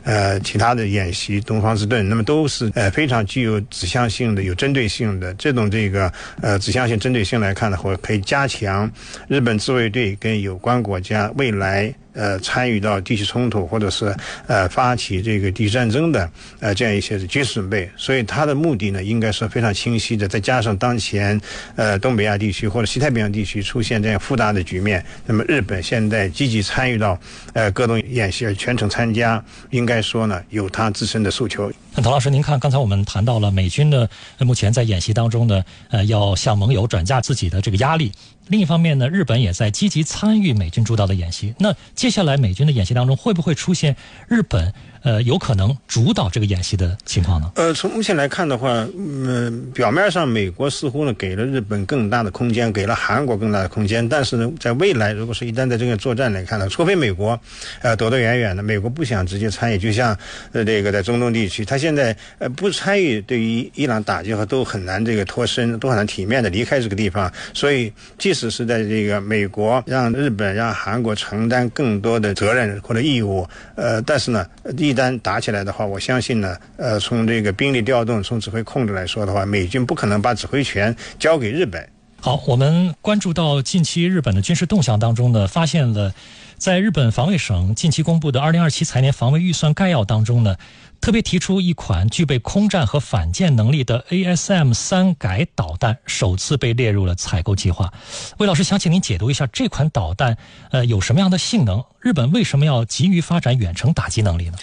其他的演习，东方之盾，那么都是非常具有指向性的、有针对性的。这种指向性、针对性来看的话，可以加强日本自卫队跟有关国家未来参与到地区冲突或者是发起这个地区战争的这样一些军事准备，所以它的目的呢应该是非常清晰的。再加上当前东北亚地区或者西太平洋地区出现这样复杂的局面，那么日本现在积极参与到各种演习而全程参加，应该说呢有它自身的诉求。 那唐老师，您看刚才我们谈到了美军呢目前在演习当中呢要向盟友转嫁自己的这个压力，另一方面呢日本也在积极参与美军主导的演习。那接下来美军的演习当中会不会出现日本有可能主导这个演习的情况呢？ 从目前来看的话，表面上美国似乎呢给了日本更大的空间，给了韩国更大的空间，但是呢，在未来如果是一旦在这个作战来看呢，除非美国躲得远远的，美国不想直接参与，就像这个在中东地区，他现在不参与，对于伊朗打击和都很难这个脱身，都很难体面的离开这个地方。所以即使是在这个美国让日本让韩国承担更多的责任或者义务，但是呢一旦打起来的话，我相信呢从这个兵力调动、从指挥控制来说的话，美军不可能把指挥权交给日本。 好，我们关注到近期日本的军事动向当中呢，发现了在日本防卫省近期公布的2027财年防卫预算概要当中呢，特别提出一款具备空战和反舰能力的 ASM-3改导弹首次被列入了采购计划。魏老师，想请您解读一下这款导弹有什么样的性能？日本为什么要急于发展远程打击能力呢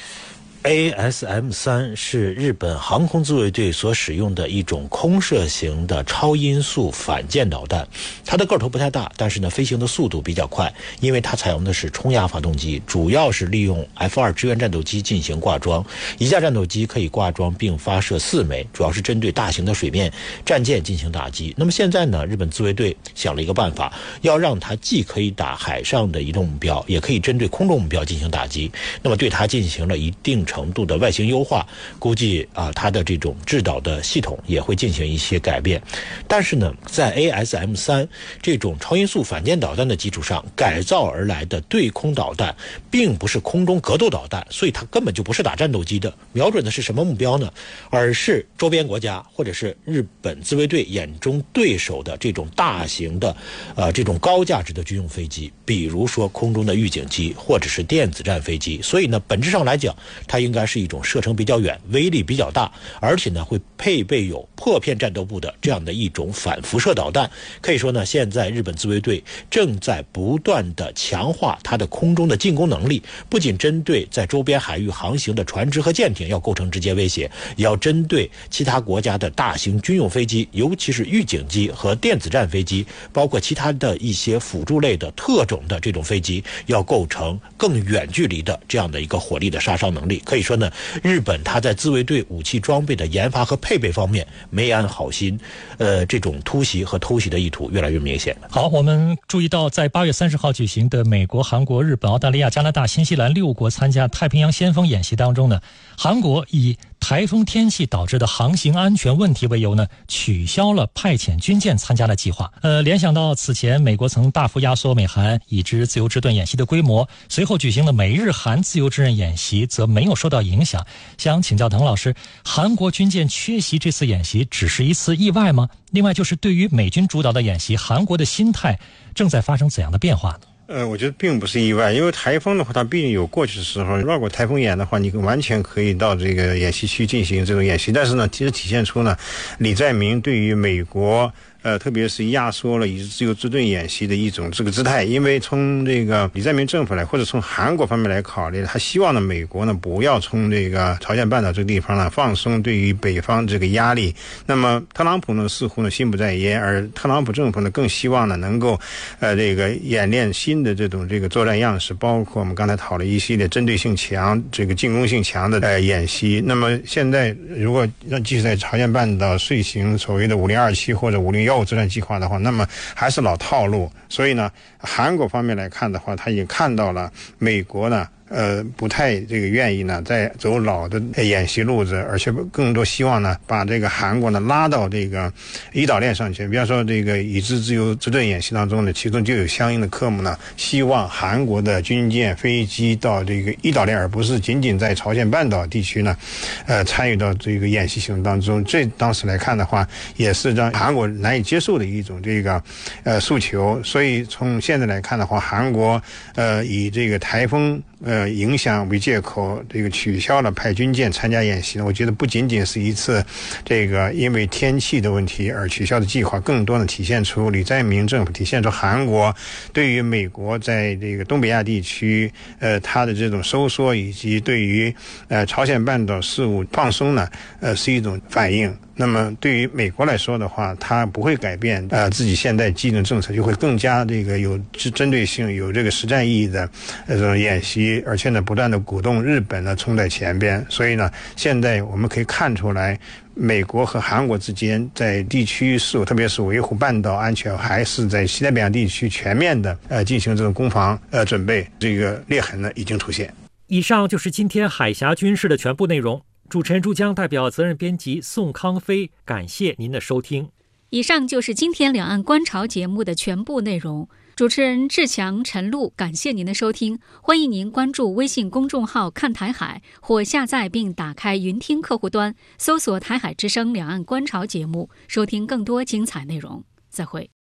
？ASM-3是日本航空自卫队所使用的一种空射型的超音速反舰导弹，它的个头不太大，但是呢飞行的速度比较快，因为它采用的是冲压发动机，主要是利用 F2 支援战斗机进行挂装，一架战斗机可以挂装并发射4枚，主要是针对大型的水面战舰进行打击。那么现在呢，日本自卫队想了一个办法，要让它既可以打海上的移动目标，也可以针对空中目标进行打击，那么对它进行了一定程度的外形优化，估计它的这种制导的系统也会进行一些改变。但是呢，在 ASM-3 这种超音速反舰导弹的基础上改造而来的对空导弹，并不是空中格斗导弹，所以它根本就不是打战斗机的，瞄准的是什么目标呢？而是周边国家或者是日本自卫队眼中对手的这种大型的这种高价值的军用飞机，比如说空中的预警机或者是电子战飞机。所以呢，本质上来讲，它应该是一种射程比较远、威力比较大，而且呢会配备有破片战斗部的这样的一种反辐射导弹。可以说呢，现在日本自卫队正在不断的强化它的空中的进攻能力，不仅针对在周边海域航行的船只和舰艇要构成直接威胁，也要针对其他国家的大型军用飞机，尤其是预警机和电子战飞机，包括其他的一些辅助类的特种的这种飞机，要构成更远距离的这样的一个火力的杀伤能力。可以说呢，日本它在自卫队武器装备的研发和配备方面没安好心，这种突袭和偷袭的意图越来越明显。 好，我们注意到在8月30号举行的美国、韩国、日本、澳大利亚、加拿大、新西兰6国参加太平洋先锋演习当中呢，韩国以台风天气导致的航行安全问题为由呢，取消了派遣军舰参加的计划。联想到此前美国曾大幅压缩美韩已知自由之盾演习的规模，随后举行的美日韩自由之刃演习则没有受到影响。想请教滕老师，韩国军舰缺席这次演习只是一次意外吗？另外就是对于美军主导的演习，韩国的心态正在发生怎样的变化呢？ 我觉得并不是意外，因为台风的话，它毕竟有过去的时候。如果台风眼的话，你完全可以到这个演习区进行这种演习。但是呢，其实体现出呢，李在明对于美国特别是压缩了以自由之盾演习的一种这个姿态。因为从这个李在明政府来，或者从韩国方面来考虑，他希望呢美国呢不要从这个朝鲜半岛这个地方呢放松对于北方这个压力。那么特朗普呢似乎呢心不在焉，而特朗普政府呢更希望呢能够这个演练新的这种这个作战样式，包括我们刚才讨论一系列针对性强、这个进攻性强的演习。那么现在如果让继续在朝鲜半岛遂行所谓的5027或者5015作战计划的话，那么还是老套路。所以呢，韩国方面来看的话，他已经看到了美国呢不太这个愿意呢再走老的演习路子，而且更多希望呢把这个韩国呢拉到这个一岛链上去。比方说这个以资自由之盾演习当中呢，其中就有相应的科目呢，希望韩国的军舰、飞机到这个一岛链，而不是仅仅在朝鲜半岛地区呢，参与到这个演习行动当中。这当时来看的话，也是让韩国难以接受的一种这个诉求。所以从现在来看的话，韩国以这个台风影响为借口，这个取消了派军舰参加演习呢，我觉得不仅仅是一次这个因为天气的问题而取消的计划，更多的体现出李在明政府体现出韩国对于美国在这个东北亚地区它的这种收缩，以及对于朝鲜半岛事务放松呢是一种反应。那么对于美国来说的话，它不会改变自己现在既定政策，就会更加这个有针对性、有这个实战意义的这种演习，而且呢不断的鼓动日本呢冲在前边。所以呢，现在我们可以看出来，美国和韩国之间在地区事务，特别是维护半岛安全，还是在西太平洋地区全面的进行这种攻防准备，这个裂痕呢已经出现。 以上就是今天海峡军事的全部内容。主持人朱江代表责任编辑宋康飞，感谢您的收听。 以上就是今天两岸观潮节目的全部内容。主持人志强、陈露，感谢您的收听。欢迎您关注微信公众号看台海，或下载并打开云听客户端，搜索台海之声两岸观潮节目，收听更多精彩内容。再会。